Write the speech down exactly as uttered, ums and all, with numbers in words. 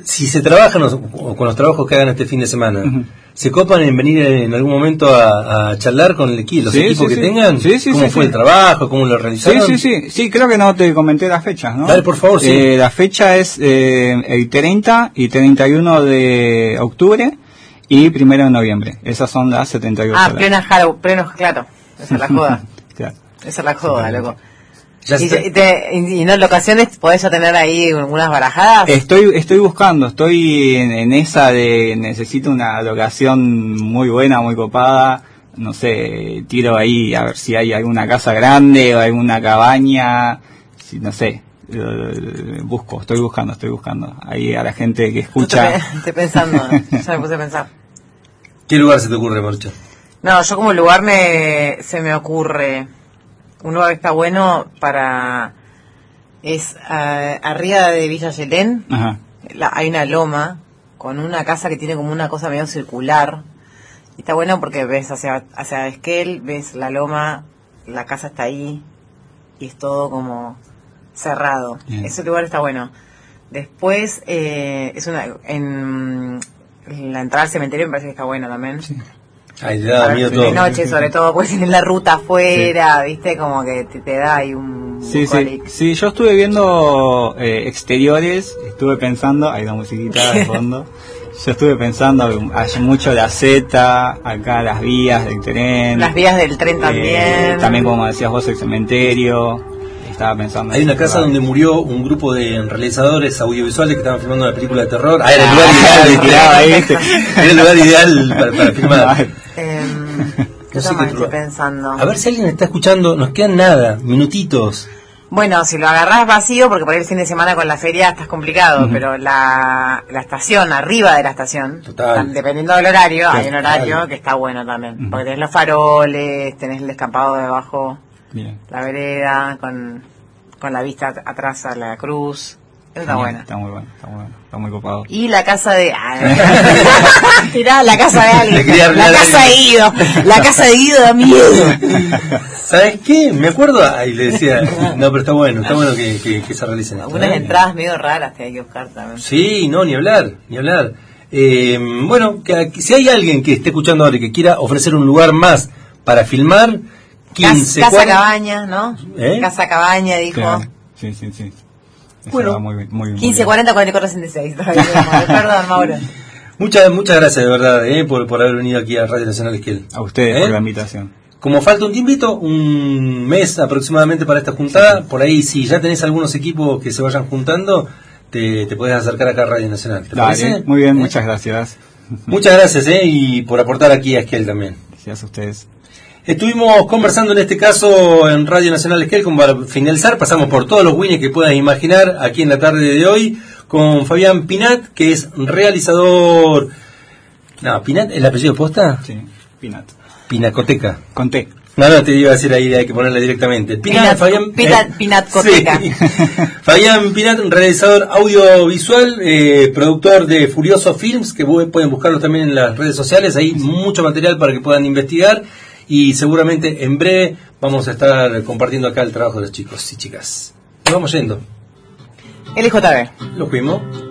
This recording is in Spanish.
si se trabajan o, o con los trabajos que hagan este fin de semana, uh-huh. ¿se copan en venir en algún momento a, a charlar con el equipo, los sí, equipos sí, que sí. tengan? Sí, sí, ¿Cómo sí, fue sí. el trabajo? ¿Cómo lo realizaron? Sí, sí, sí. Sí, creo que no te comenté las fechas, ¿no? Dale, por favor, sí. Eh, la fecha es eh, el treinta y treinta y uno de octubre y primero de noviembre. Esas son las setenta y dos Ah, horas. plena Halloween, pleno, claro. Esa es la joda. Claro. Esa es la joda, loco. Ya Y, está. y, te, y, y no en locaciones podés ya tener ahí unas barajadas. Estoy estoy buscando, estoy en, en esa de necesito una locación muy buena, muy copada. No sé, tiro ahí a ver si hay alguna casa grande o alguna cabaña, si, no sé. Eh, busco, estoy buscando, estoy buscando. Ahí a la gente que escucha. Estoy, estoy pensando, ya me puse a pensar. ¿Qué lugar se te ocurre, Marcha? No, yo como lugar me se me ocurre un lugar que está bueno para es uh, arriba de Villa Yelén. Ajá. La, hay una loma con una casa que tiene como una cosa medio circular y está bueno porque ves hacia hacia Esquel, ves la loma, la casa está ahí y es todo como cerrado. Bien. Ese lugar está bueno. Después eh, es una en, en la entrada al cementerio me parece que está bueno también. Sí. Ay, te da miedo De todo. noche, sobre todo, pues tienes la ruta afuera, viste, como que te, te da ahí un Sí, sí, bucolic. sí, yo estuve viendo eh, exteriores, estuve pensando, hay una musiquita de fondo, yo estuve pensando, hay mucho la Z, acá las vías del tren. Las vías del tren eh, también. También, como decías vos, el cementerio, estaba pensando. Hay una casa donde murió un grupo de realizadores audiovisuales que estaban filmando una película de terror. Ah, era el lugar ideal, Ah, tiraba ahí, ¿viste? era el lugar ideal para, para filmar. Eh, ¿Qué No sé otra más qué estoy otro- pensando? A ver si alguien está escuchando, nos quedan nada, minutitos. Bueno, si lo agarrás vacío, porque por ahí el fin de semana con la feria estás complicado, Ujú. pero la, la estación, arriba de la estación, Total. tan- dependiendo del horario, hay un Total. horario que está bueno también. Ujú. Porque tenés los faroles, tenés el descampado debajo, Bien. la vereda, con, con la vista at- atrás a la cruz. Eso está Genial, bueno. Está muy bueno, está muy bueno, está muy copado. Y la casa de... Ah, mirá, la casa de Le alguien. quería hablar La a casa de alguien. Guido. La casa de Guido da miedo. ¿Sabes qué? Me acuerdo, ahí le decía, no, pero está bueno, está bueno que, que, que se realicen esto, Algunas ¿eh? entradas medio raras que hay que buscar también. Sí, no, ni hablar, ni hablar. Eh, bueno, que, que si hay alguien que esté escuchando ahora y que quiera ofrecer un lugar más para filmar, quince, Casa, casa cuarenta Cabaña, ¿no? ¿Eh? Casa Cabaña, dijo. Claro. Sí, sí, sí. Eso Bueno, va muy bien, muy bien, muy quince bien. cuarenta cuarenta y cuatro sesenta y seis. Perdón, Mauro. Muchas, muchas gracias de verdad eh, por, por haber venido aquí a Radio Nacional Esquel. A ustedes ¿Eh? por la invitación. Como falta un tiempito, un mes aproximadamente para esta juntada, por ahí si ya tenés algunos equipos que se vayan juntando, te, te podés acercar acá a Radio Nacional. ¿Te Dale, parece? muy bien, ¿Eh? muchas gracias. Muchas gracias eh, y por aportar aquí a Esquel también. Gracias a ustedes. Estuvimos conversando en este caso en Radio Nacional Esquel, como para finalizar, pasamos por todos los winners que puedas imaginar aquí en la tarde de hoy, con Fabián Pinat, que es realizador... No, ¿Pinat el apellido posta? Sí, Pinat. Pinacoteca. Conté. No, no, te iba a decir ahí, hay que ponerla directamente. Pinat- Fabián, Pinat- eh, Pinatcoteca. sí. Fabián Pinat, realizador audiovisual, eh, productor de Furioso Films, que bu- pueden buscarlo también en las redes sociales, hay mucho material para que puedan investigar y seguramente en breve vamos a estar compartiendo acá el trabajo de los chicos y chicas. Nos vamos yendo. L J B. Lo fuimos.